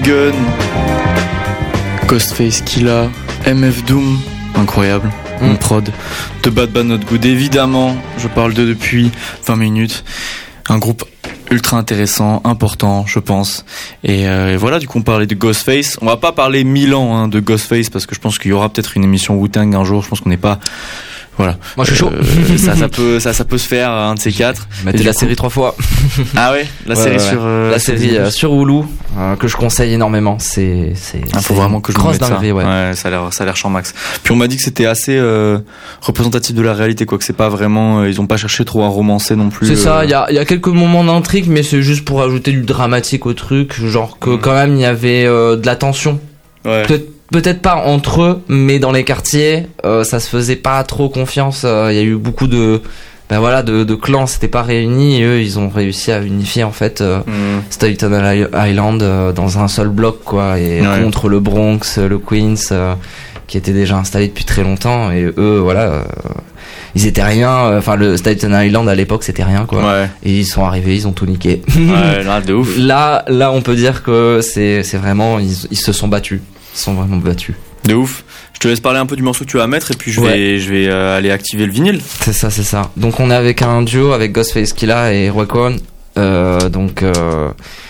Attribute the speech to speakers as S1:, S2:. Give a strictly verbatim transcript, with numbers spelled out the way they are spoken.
S1: Gun, Ghostface Killah, M F Doom, incroyable, mm. une prod, The Bad Bad Not Good, évidemment, je parle d'eux depuis vingt minutes, un groupe ultra intéressant, important, je pense, et, euh, et voilà, du coup on parlait de Ghostface, on va pas parler mille ans hein, de Ghostface, parce que je pense qu'il y aura peut-être une émission Wu-Tang un jour, je pense qu'on n'est pas... Voilà.
S2: Moi je suis chaud.
S1: Euh, ça, ça peut, ça, ça peut se faire, un de ces quatre.
S2: Mettez la coup... série trois fois.
S1: Ah ouais, la
S2: ouais,
S1: série
S2: ouais,
S1: sur. Euh,
S2: la série euh, sur Hulu euh, que je conseille énormément. C'est, c'est.
S1: Ah, faut vraiment que je me mette ça.
S2: Ouais.
S1: ouais, ça a l'air, ça a l'air champ max. Puis on m'a dit que c'était assez euh, représentatif de la réalité, quoi. Que c'est pas vraiment, euh, ils ont pas cherché trop à romancer non plus.
S2: C'est
S1: euh...
S2: ça. Il y a, il y a quelques moments d'intrigue, mais c'est juste pour ajouter du dramatique au truc, genre que mmh. quand même il y avait euh, de la tension.
S1: Ouais.
S2: Peut-être Peut-être pas entre eux, mais dans les quartiers, euh, ça se faisait pas trop confiance. Il euh, y a eu beaucoup de, ben voilà, de, de clans, c'était pas réunis. Et eux, ils ont réussi à unifier en fait euh, mm. Staten Island euh, dans un seul bloc, quoi, et ouais. contre le Bronx, le Queens, euh, qui était déjà installé depuis très longtemps. Et eux, voilà, euh, ils étaient rien. Enfin, le Staten Island à l'époque, c'était rien, quoi.
S1: Ouais.
S2: Et ils sont arrivés, ils ont tout niqué.
S1: Ouais, là, de ouf.
S2: Là, là, on peut dire que c'est, c'est vraiment, ils, ils se sont battus. Ils sont vraiment battus.
S1: De ouf. Je te laisse parler un peu du morceau que tu vas mettre et puis je vais,
S2: ouais.
S1: je vais euh, aller activer le vinyle.
S2: C'est ça, c'est ça. Donc on est avec un duo avec Ghostface Killah et Raekwon. Euh, donc euh,